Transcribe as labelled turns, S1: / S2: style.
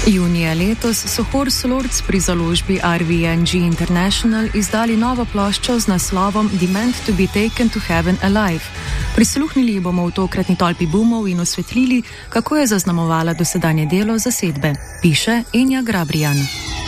S1: Junija letos so Horse Lords pri založbi RVNG International izdali novo ploščo z naslovom Demand to be taken to heaven alive. Prisluhnili bomo v tokratni tolpi boomov in osvetlili, kako je zaznamovala dosedanje delo zasedbe, piše Enja Grabrijan.